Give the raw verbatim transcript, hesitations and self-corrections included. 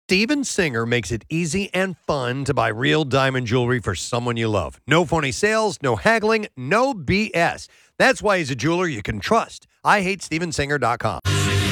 Steven Singer makes it easy and fun to buy real diamond jewelry for someone you love. No phony sales, no haggling, no B S. That's why he's a jeweler you can trust. I hate steven singer dot com.